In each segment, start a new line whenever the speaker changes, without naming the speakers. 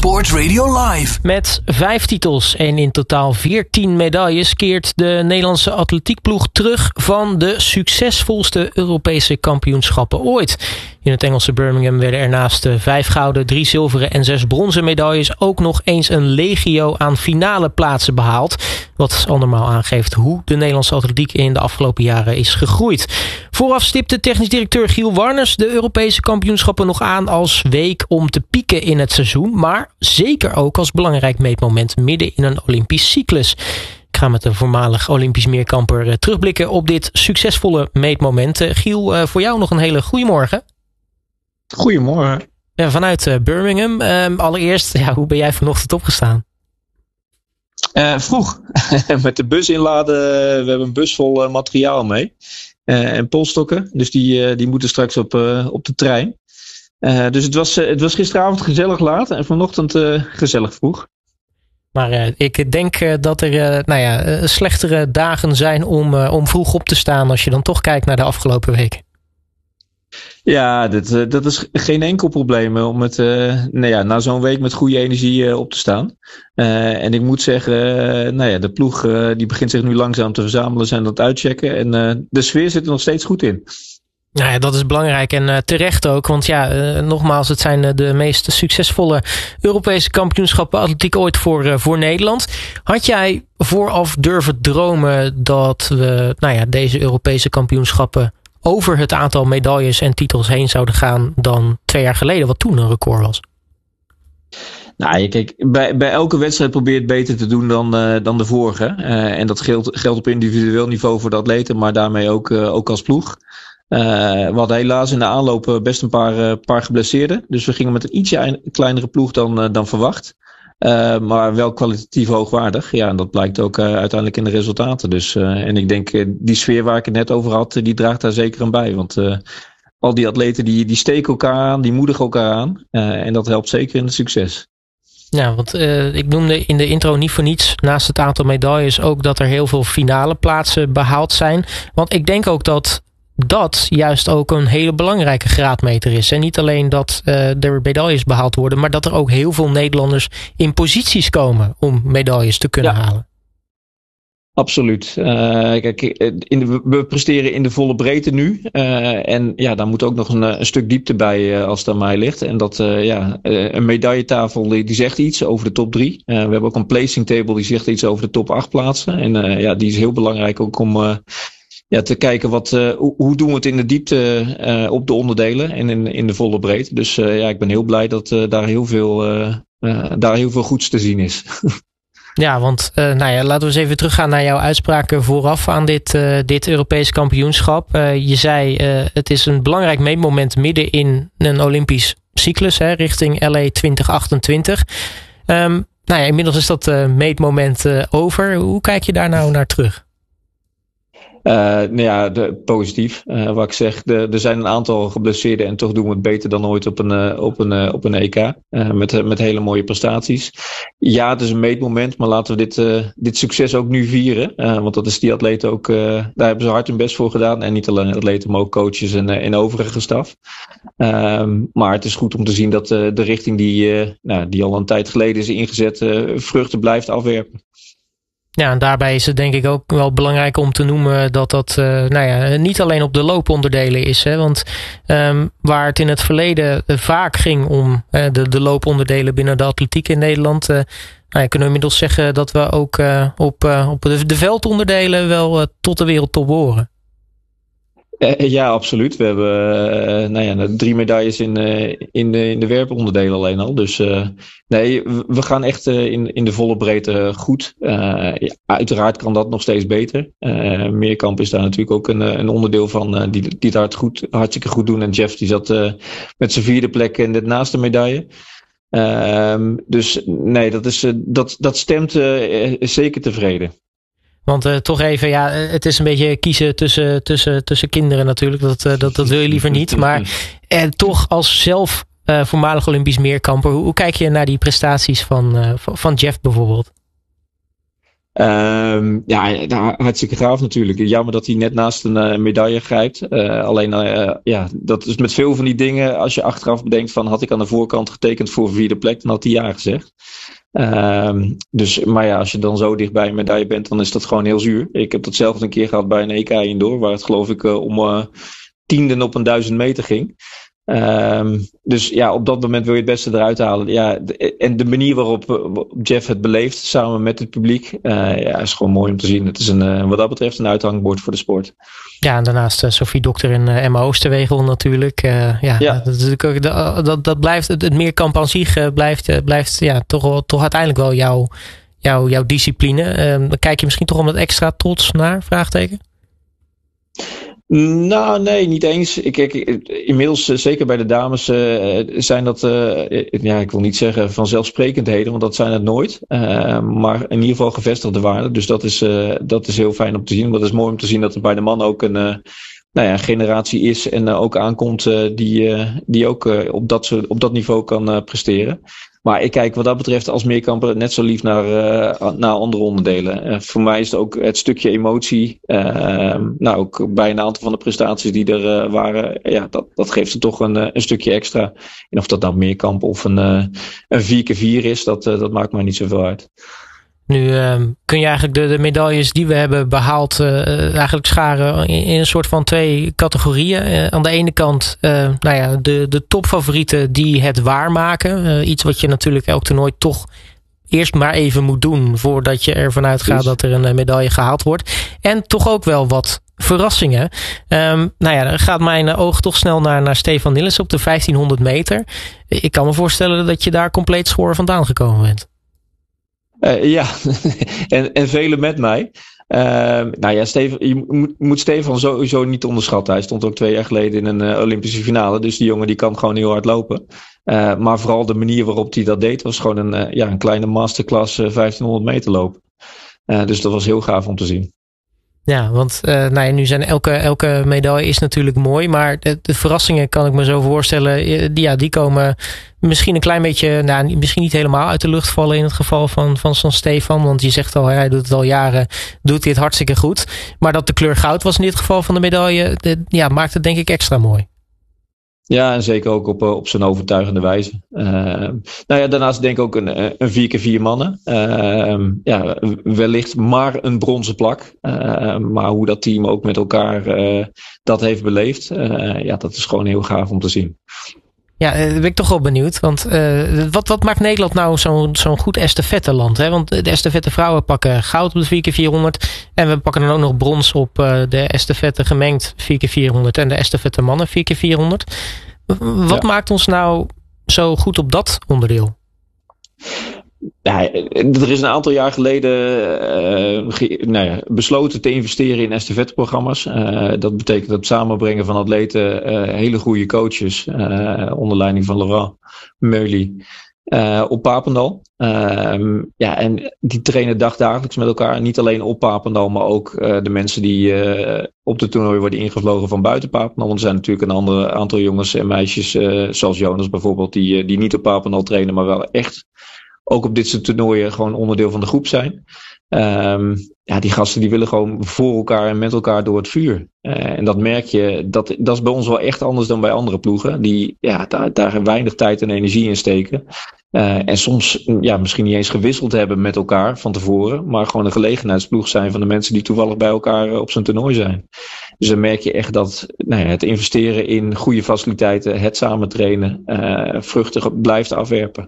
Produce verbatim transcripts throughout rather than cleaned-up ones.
Sport Radio Live.
Met vijf titels en in totaal veertien medailles keert de Nederlandse atletiekploeg terug van de succesvolste Europese kampioenschappen ooit. In het Engelse Birmingham werden er naast de vijf gouden, drie zilveren en zes bronzen medailles ook nog eens een legio aan finale plaatsen behaald. Wat andermaal aangeeft hoe de Nederlandse atletiek in de afgelopen jaren is gegroeid. Vooraf stipte technisch directeur Giel Warners de Europese kampioenschappen nog aan als week om te pieken in het seizoen, maar zeker ook als belangrijk meetmoment midden in een Olympisch cyclus. Ik ga met de voormalig Olympisch meerkamper terugblikken op dit succesvolle meetmoment. Giel, voor jou nog een hele goede morgen.
Goedemorgen.
Ja, vanuit Birmingham. Um, allereerst, ja, hoe ben jij vanochtend opgestaan?
Uh, vroeg. Met de bus inladen. We hebben een bus vol uh, materiaal mee. Uh, en polstokken. Dus die, uh, die moeten straks op, uh, op de trein. Uh, dus het was, uh, het was gisteravond gezellig laat. En vanochtend uh, gezellig vroeg.
Maar uh, ik denk uh, dat er uh, nou ja, uh, slechtere dagen zijn om, uh, om vroeg op te staan. Als je dan toch kijkt naar de afgelopen weken.
Ja, dat, uh, dat is geen enkel probleem om het, uh, nou ja, na zo'n week met goede energie uh, op te staan. Uh, en ik moet zeggen, uh, nou ja, de ploeg uh, die begint zich nu langzaam te verzamelen, zijn aan het uitchecken. En uh, de sfeer zit er nog steeds goed in.
Nou ja, dat is belangrijk en uh, terecht ook. Want ja, uh, nogmaals, het zijn uh, de meest succesvolle Europese kampioenschappen atletiek ooit voor, uh, voor Nederland. Had jij vooraf durven dromen dat we nou ja, deze Europese kampioenschappen over het aantal medailles en titels heen zouden gaan dan twee jaar geleden, wat toen een record was?
Nou, kijk, bij, bij elke wedstrijd probeer je het beter te doen dan, uh, dan de vorige. Uh, en dat geldt, geldt op individueel niveau voor de atleten, maar daarmee ook, uh, ook als ploeg. Uh, we hadden helaas in de aanloop best een paar, uh, paar geblesseerden. Dus we gingen met een ietsje kleinere ploeg dan, uh, dan verwacht. Uh, maar wel kwalitatief hoogwaardig. Ja, en dat blijkt ook uh, uiteindelijk in de resultaten. Dus, uh, en ik denk, uh, die sfeer waar ik het net over had, uh, die draagt daar zeker aan bij. Want uh, al die atleten die, die steken elkaar aan, die moedigen elkaar aan. Uh, en dat helpt zeker in het succes.
Ja, want uh, ik noemde in de intro niet voor niets, naast het aantal medailles, ook dat er heel veel finale plaatsen behaald zijn. Want ik denk ook dat dat juist ook een hele belangrijke graadmeter is. En niet alleen dat uh, er medailles behaald worden, maar dat er ook heel veel Nederlanders in posities komen om medailles te kunnen ja. halen.
Absoluut. Uh, kijk, in de, we presteren in de volle breedte nu. Uh, en ja, daar moet ook nog een, een stuk diepte bij uh, als het aan mij ligt. En dat, uh, ja, uh, een medailletafel die, die zegt iets over de top drie. Uh, we hebben ook een placing table die zegt iets over de top acht plaatsen. En uh, ja, die is heel belangrijk ook om Uh, Ja, te kijken wat, uh, hoe, hoe doen we het in de diepte uh, op de onderdelen en in, in de volle breedte. Dus uh, ja, ik ben heel blij dat uh, daar, heel veel, uh, uh, daar heel veel goeds te zien is.
Ja, want uh, nou ja, laten we eens even teruggaan naar jouw uitspraken vooraf aan dit, uh, dit Europees kampioenschap. Uh, je zei, uh, het is een belangrijk meetmoment midden in een Olympisch cyclus, hè, richting L A twintig achtentwintig. Um, nou ja, inmiddels is dat uh, meetmoment uh, over. Hoe kijk je daar nou naar terug?
Uh, nou ja, de, positief. Uh, wat ik zeg, de, er zijn een aantal geblesseerden en toch doen we het beter dan ooit op een, uh, op een, uh, op een E K. Uh, met, met hele mooie prestaties. Ja, het is een meetmoment, maar laten we dit, uh, dit succes ook nu vieren. Uh, want dat is die atleten ook, uh, daar hebben ze hard hun best voor gedaan. En niet alleen atleten, maar ook coaches en, uh, en overige staf. Uh, maar het is goed om te zien dat uh, de richting die, uh, nou, die al een tijd geleden is ingezet, uh, vruchten blijft afwerpen.
Ja, en daarbij is het denk ik ook wel belangrijk om te noemen dat dat uh, nou ja, niet alleen op de looponderdelen is. Hè, want um, waar het in het verleden uh, vaak ging om uh, de, de looponderdelen binnen de atletiek in Nederland, Uh, nou, kunnen we inmiddels zeggen dat we ook uh, op, uh, op de, de veldonderdelen wel uh, tot de wereldtop behoren.
Ja, absoluut. We hebben uh, nou ja, drie medailles in, uh, in, de, in de werponderdelen alleen al. Dus uh, nee, we gaan echt uh, in, in de volle breedte goed. Uh, ja, uiteraard kan dat nog steeds beter. Uh, Meerkamp is daar natuurlijk ook een, een onderdeel van uh, die, die het hard goed, hartstikke goed doen. En Jeff die zat uh, met zijn vierde plek in het naaste medaille. Uh, dus nee, dat, is, uh, dat, dat stemt uh, zeker tevreden.
Want uh, toch even, ja, het is een beetje kiezen tussen, tussen, tussen kinderen natuurlijk. Dat, uh, dat, dat wil je liever niet. Maar uh, toch als zelf uh, voormalig Olympisch meerkamper, hoe, hoe kijk je naar die prestaties van, uh, van Jeff bijvoorbeeld?
Um, ja, nou, hartstikke gaaf natuurlijk. Jammer dat hij net naast een uh, medaille grijpt. Uh, alleen, uh, ja, dat is met veel van die dingen. Als je achteraf bedenkt van, had ik aan de voorkant getekend voor een vierde plek, dan had hij ja gezegd. Um, dus, maar ja, als je dan zo dicht bij een medaille bent, dan is dat gewoon heel zuur. Ik heb dat zelf een keer gehad bij een E K indoor, waar het geloof ik uh, om uh, tienden op een duizend meter ging. Um, dus ja, op dat moment wil je het beste eruit halen. Ja, de, en de manier waarop uh, Jeff het beleeft, samen met het publiek, uh, ja, is gewoon mooi om te zien. Het is een, uh, wat dat betreft een uithangbord voor de sport.
Ja, en daarnaast uh, Sophie Dokter en uh, Emma Oosterwegel natuurlijk. Uh, ja, ja. Dat, is ook, dat, dat, dat blijft, het, het meerkamp aan zich uh, blijft, uh, blijft ja, toch, toch uiteindelijk wel jouw, jouw, jouw discipline. Uh, dan kijk je misschien toch om het extra trots naar, vraagteken?
Nou, nee, niet eens. Ik, ik, inmiddels, zeker bij de dames, uh, zijn dat, uh, ja, ik wil niet zeggen vanzelfsprekendheden, want dat zijn het nooit. Uh, maar in ieder geval gevestigde waarden. Dus dat is, uh, dat is heel fijn om te zien. Maar het is mooi om te zien dat er bij de man ook een, uh, nou ja, generatie is en uh, ook aankomt uh, die, uh, die ook uh, op, dat, op dat niveau kan uh, presteren. Maar ik kijk wat dat betreft als meerkamper net zo lief naar, uh, naar andere onderdelen. Uh, voor mij is het ook het stukje emotie. Uh, nou, ook bij een aantal van de prestaties die er uh, waren. Ja, dat, dat geeft er toch een, een stukje extra. En of dat nou meerkamp of een, uh, een vier keer vier is, dat, uh, dat maakt mij niet zoveel uit.
Nu uh, kun je eigenlijk de, de medailles die we hebben behaald uh, eigenlijk scharen in, in een soort van twee categorieën. Uh, aan de ene kant uh, nou ja, de, de topfavorieten die het waarmaken. Uh, iets wat je natuurlijk elk toernooi toch eerst maar even moet doen voordat je ervan uitgaat dus dat er een medaille gehaald wordt. En toch ook wel wat verrassingen. Um, nou ja, dan gaat mijn oog toch snel naar, naar Stefan Nilles op de vijftienhonderd meter. Ik kan me voorstellen dat je daar compleet schoor vandaan gekomen bent.
Uh, ja, en, en velen met mij. Uh, nou ja, Stefan, je moet, moet Stefan sowieso niet onderschatten. Hij stond ook twee jaar geleden in een uh, Olympische finale. Dus die jongen die kan gewoon heel hard lopen. Uh, maar vooral de manier waarop hij dat deed was gewoon een, uh, ja, een kleine masterclass uh, vijftienhonderd meter lopen. Uh, dus dat was heel gaaf om te zien.
Ja, want uh, nou ja, nu zijn elke, elke medaille is natuurlijk mooi. Maar de, de verrassingen kan ik me zo voorstellen. Die, ja, die komen misschien een klein beetje, nou, misschien niet helemaal uit de lucht vallen in het geval van, van San Stefan. Want je zegt al, hij doet het al jaren, doet hij het hartstikke goed. Maar dat de kleur goud was in dit geval van de medaille, de, ja, maakt het denk ik extra mooi.
Ja, en zeker ook op, op zijn overtuigende wijze. Uh, nou ja, daarnaast denk ik ook een, een vier keer vier mannen. Uh, ja, wellicht maar een bronzen plak. Uh, maar hoe dat team ook met elkaar uh, dat heeft beleefd, uh, ja, dat is gewoon heel gaaf om te zien.
Ja, daar ben ik toch wel benieuwd. Want uh, wat, wat maakt Nederland nou zo'n, zo'n goed estafetteland? Hè? Want de estafette vrouwen pakken goud op de vier keer vierhonderd. En we pakken dan ook nog brons op uh, de estafette gemengd vier keer vierhonderd. En de estafette mannen vier keer vierhonderd. Wat ja. maakt ons nou zo goed op dat onderdeel?
Ja, er is een aantal jaar geleden uh, ge, nou ja, besloten te investeren in estafetteprogramma's. Uh, dat betekent het samenbrengen van atleten, uh, hele goede coaches, uh, onder leiding van Laurent Meuly, uh, op Papendal. Uh, ja, en die trainen dagdagelijks met elkaar. Niet alleen op Papendal, maar ook uh, de mensen die uh, op de toernooi worden ingevlogen van buiten Papendal. Want er zijn natuurlijk een ander aantal jongens en meisjes, uh, zoals Jonas bijvoorbeeld, die, die niet op Papendal trainen, maar wel echt ook op dit soort toernooien gewoon onderdeel van de groep zijn. Um, ja, die gasten die willen gewoon voor elkaar en met elkaar door het vuur. Uh, en dat merk je, dat, dat is bij ons wel echt anders dan bij andere ploegen. Die ja, daar, daar weinig tijd en energie in steken. Uh, en soms ja, misschien niet eens gewisseld hebben met elkaar van tevoren. Maar gewoon een gelegenheidsploeg zijn van de mensen die toevallig bij elkaar op zo'n toernooi zijn. Dus dan merk je echt dat nou ja, het investeren in goede faciliteiten, het samen trainen, uh, vruchten blijft afwerpen.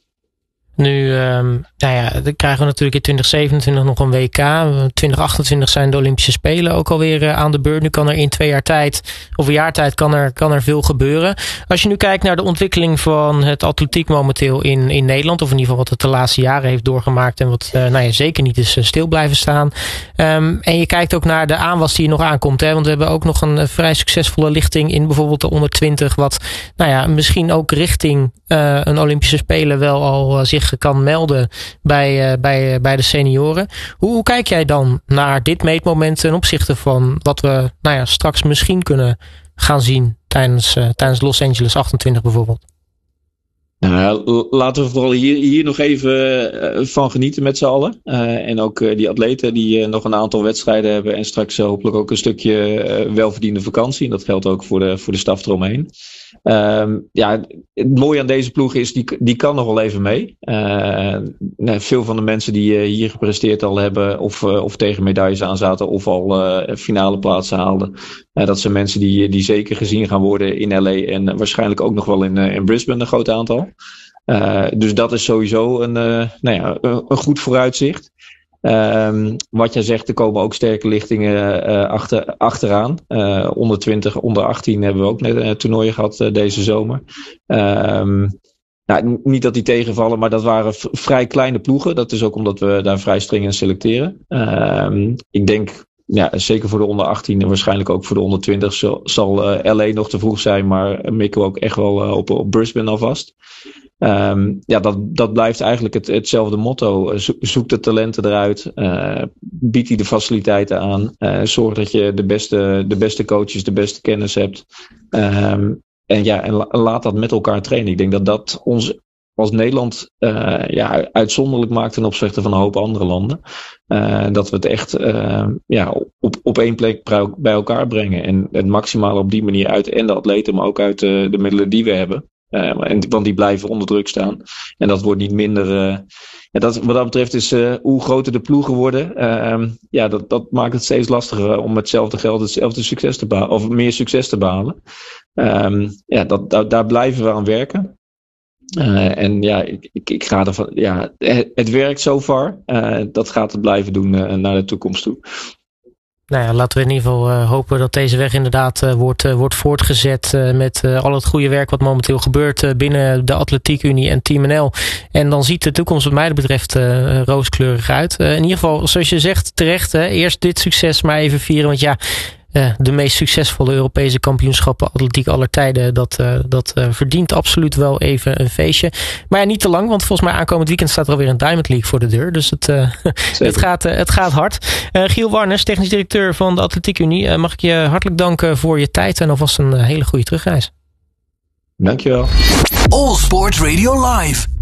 Nu, um, nou ja, dan krijgen we natuurlijk in twintig zevenentwintig nog een W K. twintig achtentwintig zijn de Olympische Spelen ook alweer uh, aan de beurt. Nu kan er in twee jaar tijd, of een jaar tijd, kan er, kan er veel gebeuren. Als je nu kijkt naar de ontwikkeling van het atletiek momenteel in, in Nederland, of in ieder geval wat het de laatste jaren heeft doorgemaakt en wat uh, nou ja, zeker niet is uh, stil blijven staan. Um, en je kijkt ook naar de aanwas die er nog aankomt. Hè? Want we hebben ook nog een uh, vrij succesvolle lichting in bijvoorbeeld de onder twintig. Wat nou ja, misschien ook richting uh, een Olympische Spelen wel al uh, zich kan melden bij, uh, bij, uh, bij de senioren. Hoe, hoe kijk jij dan naar dit meetmoment ten opzichte van wat we nou ja, straks misschien kunnen gaan zien tijdens, uh, tijdens Los Angeles achtentwintig bijvoorbeeld?
Nou Ja, laten we vooral hier, hier nog even uh, van genieten met z'n allen. Uh, en ook uh, die atleten die uh, nog een aantal wedstrijden hebben. En straks uh, hopelijk ook een stukje uh, welverdiende vakantie. En dat geldt ook voor de, voor de staf eromheen. Um, ja, het mooie aan deze ploeg is, die, die kan nog wel even mee. Uh, nou, veel van de mensen die uh, hier gepresteerd al hebben, of, uh, of tegen medailles aan zaten, of al uh, finale plaatsen haalden. Uh, dat zijn mensen die, die zeker gezien gaan worden in L A en uh, waarschijnlijk ook nog wel in, uh, in Brisbane, een groot aantal. Uh, dus dat is sowieso een, uh, nou ja, een, een goed vooruitzicht. Um, wat jij zegt, er komen ook sterke lichtingen uh, achter, achteraan. Uh, onder twintig, onder achttien hebben we ook net een toernooi gehad uh, deze zomer. Um, nou, niet dat die tegenvallen, maar dat waren v- vrij kleine ploegen. Dat is ook omdat we daar vrij streng in selecteren. Um, ik denk, ja, zeker voor de onder achttien en waarschijnlijk ook voor de onder twintig zal, zal uh, L A nog te vroeg zijn, maar mikken we ook echt wel uh, op, op Brisbane alvast. Um, ja, dat, dat blijft eigenlijk het, hetzelfde motto. Zo, zoek de talenten eruit. Uh, bied die de faciliteiten aan. Uh, zorg dat je de beste, de beste coaches, de beste kennis hebt. Um, en ja, en la, laat dat met elkaar trainen. Ik denk dat dat ons als Nederland uh, ja, uitzonderlijk maakt ten opzichte van een hoop andere landen. Uh, dat we het echt uh, ja, op, op één plek bij elkaar brengen. En het maximale op die manier uit en de atleten, maar ook uit de, de middelen die we hebben. Uh, en, want die blijven onder druk staan. En dat wordt niet minder. Uh, ja, dat, wat dat betreft is uh, hoe groter de ploegen worden. Uh, ja, dat, dat maakt het steeds lastiger om met hetzelfde geld hetzelfde succes te behalen. Of meer succes te behalen. Um, ja, dat, daar, daar blijven we aan werken. Uh, en ja, ik, ik, ik ga ervan. Ja, het, het werkt so far. Uh, dat gaat het blijven doen uh, naar de toekomst toe.
Nou ja, laten we in ieder geval uh, hopen dat deze weg inderdaad uh, wordt, uh, wordt voortgezet uh, met uh, al het goede werk wat momenteel gebeurt uh, binnen de Atletiek Unie en Team N L. En dan ziet de toekomst wat mij betreft uh, rooskleurig uit. Uh, in ieder geval, zoals je zegt, terecht, hè, eerst dit succes maar even vieren, want ja, Uh, de meest succesvolle Europese kampioenschappen atletiek aller tijden. Dat, uh, dat uh, verdient absoluut wel even een feestje. Maar ja, niet te lang, want volgens mij aankomend weekend staat er alweer een Diamond League voor de deur. Dus het, uh, het, gaat, uh, het gaat hard. Uh, Giel Warners, technisch directeur van de Atletiek Unie. Uh, mag ik je hartelijk danken voor je tijd en alvast een uh, hele goede terugreis.
Dankjewel.
All Sport Radio Live.